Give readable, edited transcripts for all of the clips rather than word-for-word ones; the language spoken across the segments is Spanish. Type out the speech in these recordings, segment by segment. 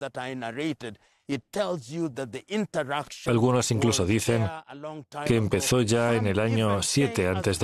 Algunos incluso dicen que empezó ya en el año 7 a.C.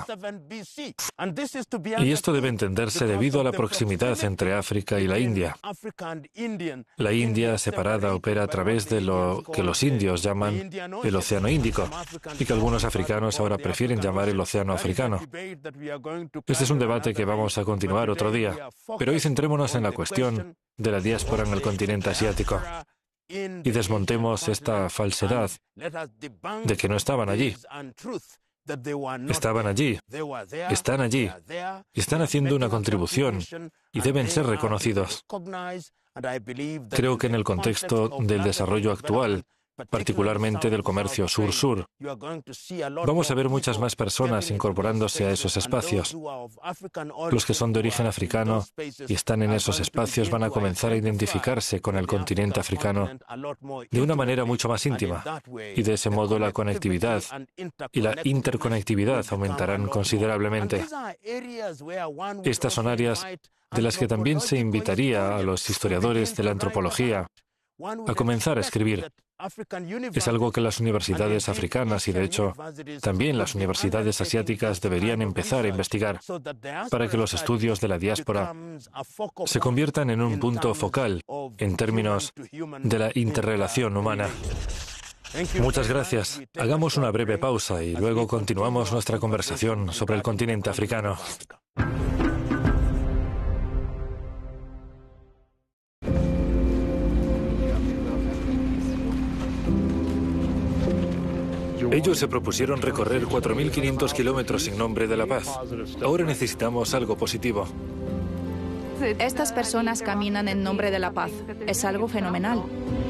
Y esto debe entenderse debido a la proximidad entre África y la India. La India separada opera a través de lo que los indios llaman el Océano Índico y que algunos africanos ahora prefieren llamar el Océano Africano. Este es un debate que vamos a continuar otro día, pero hoy centrémonos en la cuestión de la diáspora en el continente asiático y desmontemos esta falsedad de que no estaban allí. Estaban allí, están allí, y están haciendo una contribución y deben ser reconocidos. Creo que en el contexto del desarrollo actual, particularmente del comercio sur-sur, vamos a ver muchas más personas incorporándose a esos espacios. Los que son de origen africano y están en esos espacios van a comenzar a identificarse con el continente africano de una manera mucho más íntima, y de ese modo la conectividad y la interconectividad aumentarán considerablemente. Estas son áreas de las que también se invitaría a los historiadores de la antropología a comenzar a escribir. Es algo que las universidades africanas y, de hecho, también las universidades asiáticas deberían empezar a investigar para que los estudios de la diáspora se conviertan en un punto focal en términos de la interrelación humana. Muchas gracias. Hagamos una breve pausa y luego continuamos nuestra conversación sobre el continente africano. Ellos se propusieron recorrer 4.500 kilómetros en nombre de la paz. Ahora necesitamos algo positivo. Estas personas caminan en nombre de la paz. Es algo fenomenal.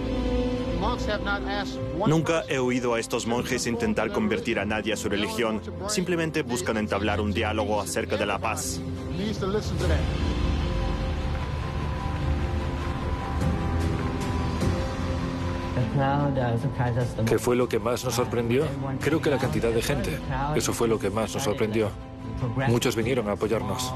Nunca he oído a estos monjes intentar convertir a nadie a su religión. Simplemente buscan entablar un diálogo acerca de la paz. ¿Qué fue lo que más nos sorprendió? Creo que la cantidad de gente. Eso fue lo que más nos sorprendió. Muchos vinieron a apoyarnos.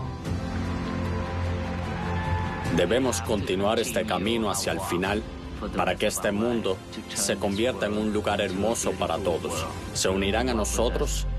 Debemos continuar este camino hacia el final para que este mundo se convierta en un lugar hermoso para todos. Se unirán a nosotros